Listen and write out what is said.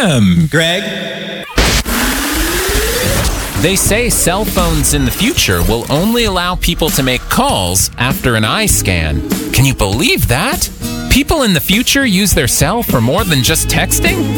FM. Greg? They say cell phones in the future will only allow people to make calls after an eye scan. Can you believe that? People in the future use their cell for more than just texting?